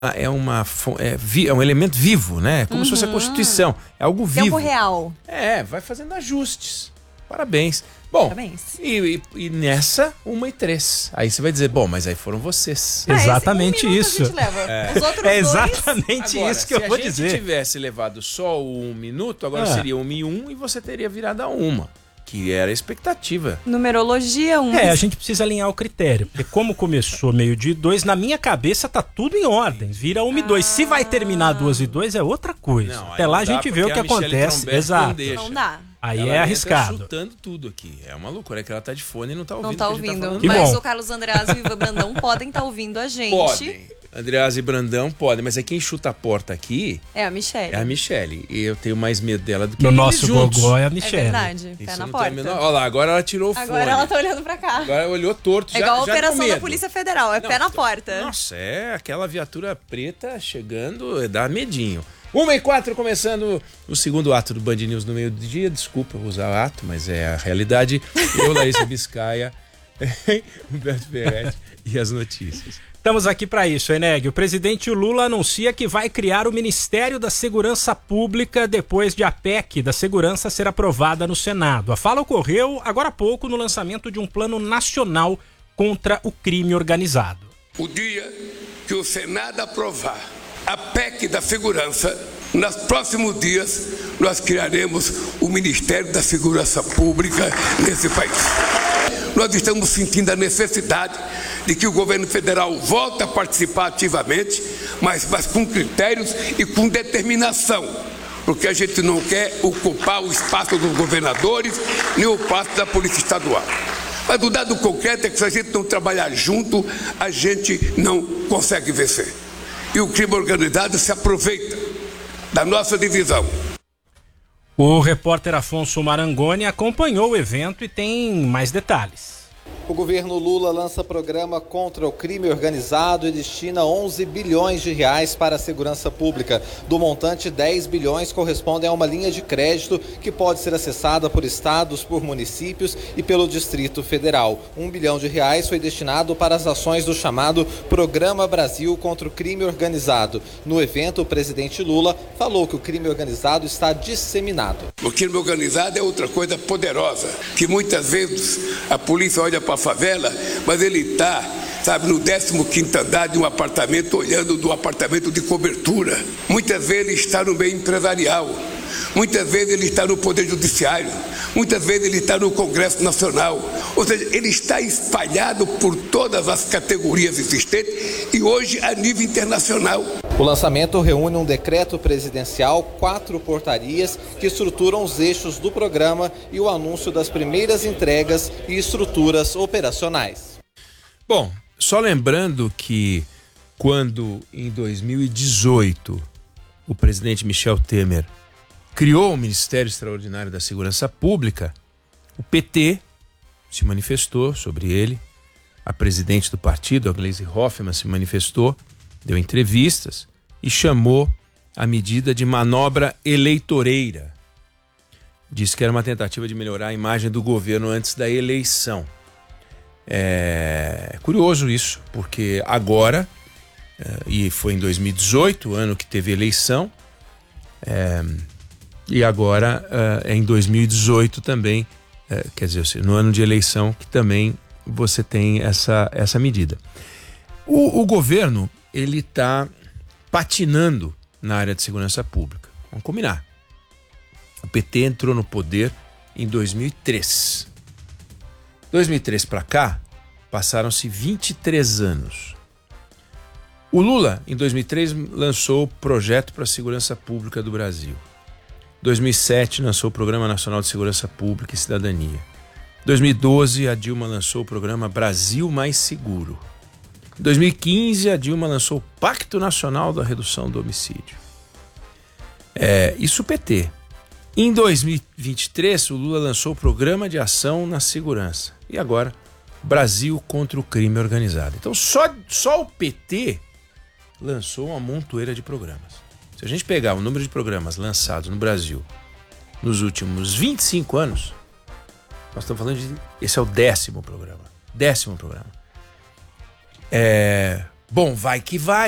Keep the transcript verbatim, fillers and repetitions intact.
é, uma, é, vi, é um elemento vivo, né? Como uhum. se fosse a Constituição. É algo vivo. Tempo real. É, vai fazendo ajustes. Parabéns. Bom, Parabéns. E, e, e nessa, uma e três. Aí você vai dizer, bom, mas aí foram vocês. Ah, exatamente um isso. A gente leva. É, Os outros é exatamente agora, isso que eu vou dizer. Se a gente tivesse levado só o um minuto, agora ah. seria uma e um e você teria virado a uma. Que era a expectativa. Numerologia um. É, a gente precisa alinhar o critério. Porque como começou meio-dia e dois, na minha cabeça tá tudo em ordem. Vira uma e dois. Se vai terminar duas e dois, é outra coisa. Não, Até lá a gente vê o que acontece. Exato. Não, não dá. Aí ela é arriscado. Tá chutando tudo aqui. É uma loucura. É que ela tá de fone e não tá ouvindo. Não tá ouvindo. Tá mas bom. o Carlos Andreazzi e o Ivan Brandão podem estar tá ouvindo a gente. Podem. Andreazzi e Brandão podem, mas é quem chuta a porta aqui é a Michelle. É a Michelle. E eu tenho mais medo dela do que no eles nosso juntos. gogó é a Michelle. É verdade. Pé Isso na não porta. Menor... Olha lá, agora ela tirou o agora fone. Agora ela tá olhando pra cá. Agora olhou torto. É já, igual a já operação medo. da Polícia Federal. É não, pé na porta. Nossa, é aquela viatura preta chegando, dá medinho. Uma e quatro, começando o segundo ato do Band News no meio do dia. Desculpa eu usar ato, mas é a realidade. Eu, Larissa Biscaia, Humberto Ferretti e as notícias. Estamos aqui para isso, Eneg. O presidente Lula anuncia que vai criar o Ministério da Segurança Pública depois de a P E C da Segurança ser aprovada no Senado. A fala ocorreu agora há pouco no lançamento de um plano nacional contra o crime organizado. O dia que o Senado aprovar a P E C da Segurança, nos próximos dias nós criaremos o Ministério da Segurança Pública nesse país. Nós estamos sentindo a necessidade de que o governo federal volte a participar ativamente, mas, mas com critérios e com determinação, porque a gente não quer ocupar o espaço dos governadores nem o espaço da Polícia Estadual. Mas o dado concreto é que se a gente não trabalhar junto, a gente não consegue vencer. E o crime organizado se aproveita da nossa divisão. O repórter Afonso Marangoni acompanhou o evento e tem mais detalhes. O governo Lula lança programa contra o crime organizado e destina onze bilhões de reais para a segurança pública. Do montante, dez bilhões correspondem a uma linha de crédito que pode ser acessada por estados, por municípios e pelo Distrito Federal. Um bilhão de reais foi destinado para as ações do chamado Programa Brasil contra o Crime Organizado. No evento, o presidente Lula falou que o crime organizado está disseminado. O crime organizado é outra coisa poderosa, que muitas vezes a polícia olha para a favela, mas ele está, sabe, no décimo quinto andar de um apartamento, olhando do apartamento de cobertura. Muitas vezes ele está no meio empresarial, muitas vezes ele está no Poder Judiciário, muitas vezes ele está no Congresso Nacional. Ou seja, ele está espalhado por todas as categorias existentes e hoje a nível internacional. O lançamento reúne um decreto presidencial, quatro portarias que estruturam os eixos do programa e o anúncio das primeiras entregas e estruturas operacionais. Bom, só lembrando que quando em dois mil e dezoito o presidente Michel Temer criou o Ministério Extraordinário da Segurança Pública, o P T se manifestou sobre ele, a presidente do partido, a Gleisi Hoffmann, se manifestou, deu entrevistas e chamou a medida de manobra eleitoreira. Disse que era uma tentativa de melhorar a imagem do governo antes da eleição. É curioso isso, porque agora, e foi em dois mil e dezoito, ano que teve eleição, é, e agora é em dois mil e dezoito também, é, quer dizer, no ano de eleição, que também você tem essa, essa medida. O, o governo, ele está patinando na área de segurança pública. Vamos combinar. O P T entrou no poder em dois mil e três. dois mil e três para cá, passaram-se vinte e três anos. O Lula, em dois mil e três, lançou o Projeto para a Segurança Pública do Brasil. Em dois mil e sete, lançou o Programa Nacional de Segurança Pública e Cidadania. Em dois mil e doze, a Dilma lançou o programa Brasil Mais Seguro. Em dois mil e quinze, a Dilma lançou o Pacto Nacional da Redução do Homicídio. É, isso o P T. Em dois mil e vinte e três, o Lula lançou o Programa de Ação na Segurança. E agora, Brasil contra o Crime Organizado. Então, só, só o P T lançou uma montoeira de programas. Se a gente pegar o número de programas lançados no Brasil nos últimos vinte e cinco anos, nós estamos falando de... Esse é o décimo programa. Décimo programa. É... Bom, vai que vai.